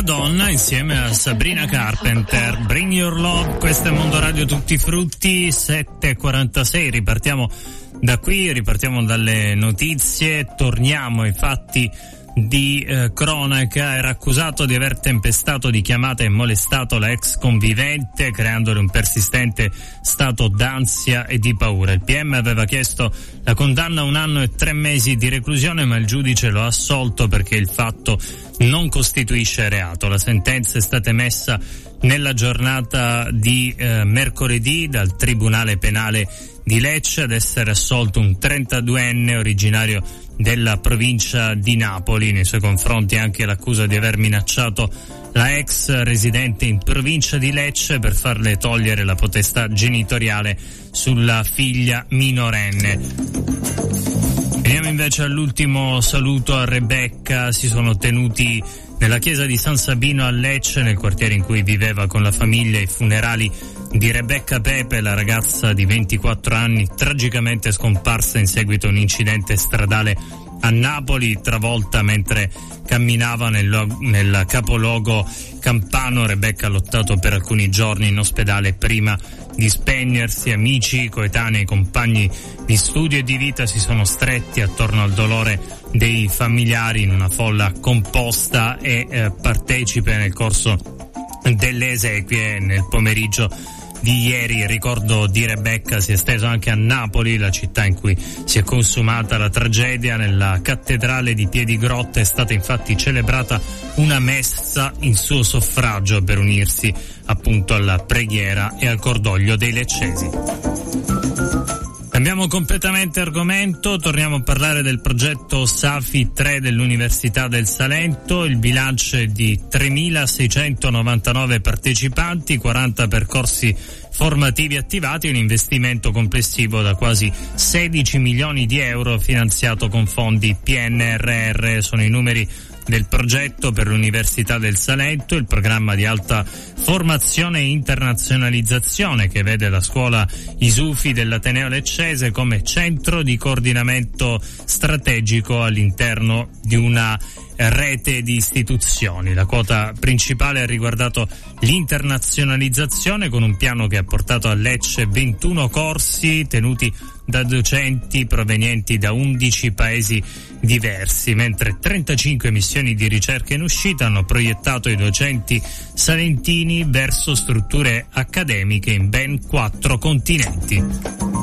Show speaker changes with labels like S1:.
S1: Madonna insieme a Sabrina Carpenter, Bring Your Love. Questo è Mondo Radio Tutti Frutti, 7:46. Ripartiamo da qui, ripartiamo dalle notizie, torniamo ai fatti di cronaca. Era accusato di aver tempestato di chiamate e molestato la ex convivente, creandole un persistente stato d'ansia e di paura. Il PM aveva chiesto la condanna a 1 anno e 3 mesi di reclusione, ma il giudice lo ha assolto perché il fatto non costituisce reato. La sentenza è stata emessa nella giornata di mercoledì dal Tribunale Penale di Lecce. Ad essere assolto un 32enne originario della provincia di Napoli. Nei suoi confronti anche l'accusa di aver minacciato la ex residente in provincia di Lecce per farle togliere la potestà genitoriale sulla figlia minorenne. Veniamo invece all'ultimo saluto a Rebecca. Si sono tenuti nella chiesa di San Sabino a Lecce, nel quartiere in cui viveva con la famiglia, i funerali di Rebecca Pepe, la ragazza di 24 anni tragicamente scomparsa in seguito a un incidente stradale a Napoli, travolta mentre camminava nel capoluogo campano. Rebecca ha lottato per alcuni giorni in ospedale prima di spegnersi. Amici, coetanei, compagni di studio e di vita si sono stretti attorno al dolore dei familiari in una folla composta e partecipe nel corso delle esequie. Nel pomeriggio di ieri il ricordo di Rebecca si è esteso anche a Napoli, la città in cui si è consumata la tragedia. Nella cattedrale di Piedigrotta è stata infatti celebrata una messa in suo suffragio per unirsi appunto alla preghiera e al cordoglio dei leccesi. Cambiamo completamente argomento, torniamo a parlare del progetto Safi 3 dell'Università del Salento. Il bilancio è di 3.699 partecipanti, 40 percorsi formativi attivati, un investimento complessivo da quasi 16 milioni di euro finanziato con fondi PNRR. Sono i numeri del progetto per l'Università del Salento, il programma di alta formazione e internazionalizzazione che vede la scuola Isufi dell'Ateneo Leccese come centro di coordinamento strategico all'interno di una rete di istituzioni. La quota principale ha riguardato l'internazionalizzazione, con un piano che ha portato a Lecce 21 corsi tenuti da docenti provenienti da 11 paesi diversi, mentre 35 missioni di ricerca in uscita hanno proiettato i docenti salentini verso strutture accademiche in ben 4 continenti.